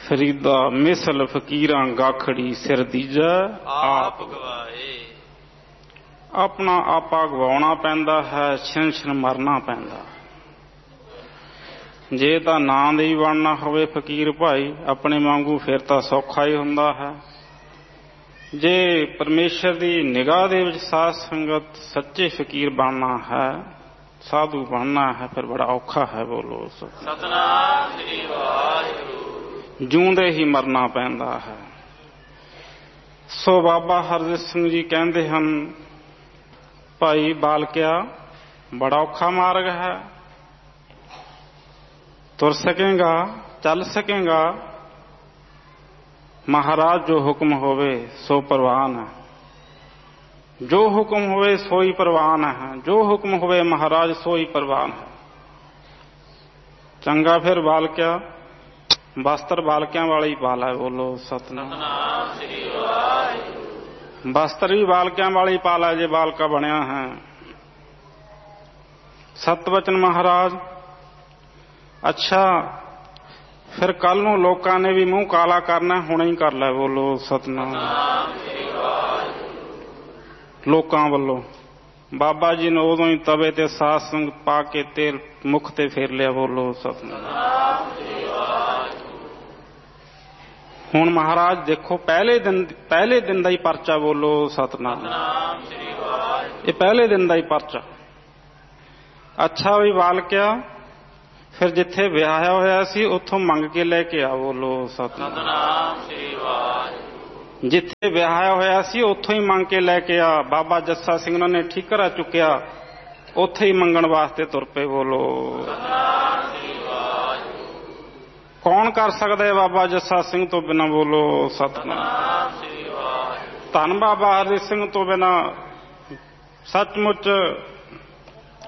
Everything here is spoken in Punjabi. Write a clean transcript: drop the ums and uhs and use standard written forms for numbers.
ਫਰੀਦਾ ਮਿਸਲ ਫਕੀਰਾਂ ਗਾਖੜੀ ਸਿਰ ਦੀਜੈ ਆਪ ਗਵਾਏ। ਆਪਣਾ ਆਪਾ ਗਵਾਉਣਾ ਪੈਂਦਾ ਹੈ, ਛਿਨ ਛਿਨ ਮਰਨਾ ਪੈਂਦਾ। ਜੇ ਤਾਂ ਨਾਂ ਦੇ ਹੀ ਬਣਨਾ ਹੋਵੇ ਫਕੀਰ ਭਾਈ ਆਪਣੇ ਵਾਂਗੂ, ਫਿਰ ਤਾਂ ਸੌਖਾ ਹੀ ਹੁੰਦਾ ਹੈ। ਜੇ ਪਰਮੇਸ਼ਰ ਦੀ ਨਿਗਾਹ ਦੇ ਵਿੱਚ ਸਾਧ ਸੰਗਤ ਸੱਚੇ ਫਕੀਰ ਬਣਨਾ ਹੈ, ਸਾਧੂ ਬਣਨਾ ਹੈ, ਫਿਰ ਬੜਾ ਔਖਾ ਹੈ। ਬੋਲੋ ਸਤਿਨਾਮ ਸ੍ਰੀ ਵਾਹਿਗੁਰੂ। ਜਿਉਂਦੇ ਹੀ ਮਰਨਾ ਪੈਂਦਾ ਹੈ। ਸੋ ਬਾਬਾ ਹਰਜੀਤ ਸਿੰਘ ਜੀ ਕਹਿੰਦੇ ਹਨ, ਭਾਈ ਬਾਲਕਿਆ ਬੜਾ ਔਖਾ ਮਾਰਗ ਹੈ। ਤੁਰ ਸਕੇਗਾ, ਚੱਲ ਸਕੇਗਾ, ਮਹਾਰਾਜ ਜੋ ਹੁਕਮ ਹੋਵੇ ਸੋ ਪ੍ਰਵਾਨ ਹੈ। ਜੋ ਹੁਕਮ ਹੋਵੇ ਸੋਈ ਪ੍ਰਵਾਨ ਹੈ। ਜੋ ਹੁਕਮ ਹੋਵੇ ਮਹਾਰਾਜ ਸੋਈ ਪ੍ਰਵਾਨ ਹੈ। ਚੰਗਾ ਫਿਰ ਬਾਲਕਿਆ, ਵਸਤਰ ਬਾਲਕਿਆਂ ਵਾਲਾ ਹੀ ਪਾ ਲੈ। ਬੋਲੋ ਸਤਿਨਾਮ ਸ੍ਰੀ ਵਾਹਿਗੁਰੂ। ਵਸਤਰ ਵੀ ਬਾਲਕਿਆਂ ਵਾਲਾ ਹੀ ਪਾ ਲੈ ਜੇ ਬਾਲਕਾ ਬਣਿਆ ਹੈ। ਸਤਵਚਨ ਮਹਾਰਾਜ। ਅੱਛਾ, ਫਿਰ ਕੱਲ ਨੂੰ ਲੋਕਾਂ ਨੇ ਵੀ ਮੂੰਹ ਕਾਲਾ ਕਰਨਾ, ਹੁਣੇ ਹੀ ਕਰ ਲੈ। ਬੋਲੋ ਸਤਿਨਾਮ ਸ੍ਰੀ ਵਾਹਿਗੁਰੂ। ਲੋਕਾਂ ਵੱਲੋਂ ਬਾਬਾ ਜੀ ਨੇ ਉਦੋਂ ਹੀ ਤਵੇ ਤੇ ਸਾਧ ਸੰਗਤ ਪਾ ਕੇ ਤੇਲ ਮੁਖ ਤੇ ਫੇਰ ਲਿਆ। ਬੋਲੋ ਸਤਿਨਾਮ ਸ੍ਰੀ ਵਾਹਿਗੁਰੂ। ਹੁਣ ਮਹਾਰਾਜ ਦੇਖੋ ਪਹਿਲੇ ਦਿਨ ਦਾ ਹੀ ਪਰਚਾ। ਬੋਲੋ ਸਤਿਨਾਮ ਸ੍ਰੀ ਵਾਹਿਗੁਰੂ। ਇਹ ਪਹਿਲੇ ਦਿਨ ਦਾ ਹੀ ਪਰਚਾ। ਅੱਛਾ ਵੀ ਬਾਲਕਿਆ, ਫਿਰ ਜਿੱਥੇ ਵਿਆਹਿਆ ਹੋਇਆ ਸੀ ਉੱਥੋਂ ਮੰਗ ਕੇ ਲੈ ਕੇ ਆ। ਬੋਲੋ ਸਤਿਨਾਮ ਸ੍ਰੀ ਵਾਹਿਗੁਰੂ। ਜਿੱਥੇ ਵਿਆਹਿਆ ਹੋਇਆ ਸੀ ਉੱਥੋਂ ਹੀ ਮੰਗ ਕੇ ਲੈ ਕੇ ਆ। ਬਾਬਾ ਜੱਸਾ ਸਿੰਘ ਨੇ ਠੀਕਰਾ ਚੁੱਕਿਆ, ਉੱਥੇ ਹੀ ਮੰਗਣ ਵਾਸਤੇ ਤੁਰ ਪਏ। ਬੋਲੋ ਸਤਿਨਾਮ ਸ੍ਰੀ ਵਾਹਿਗੁਰੂ। ਕੌਣ ਕਰ ਸਕਦਾ ਹੈ ਬਾਬਾ ਜੱਸਾ ਸਿੰਘ ਤੋਂ ਬਿਨਾਂ? ਬੋਲੋ ਸਤਿਨਾਮ ਸ੍ਰੀ ਵਾਹਿਗੁਰੂ। ਧੰਨ ਬਾਬਾ ਹਰਜੀਤ ਸਿੰਘ ਤੋਂ ਬਿਨਾਂ ਸੱਚਮੁੱਚ